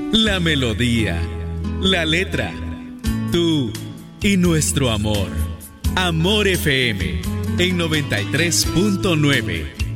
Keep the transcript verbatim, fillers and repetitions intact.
la melodía, la letra, tú y nuestro amor. Amor F M en noventa y tres punto nueve.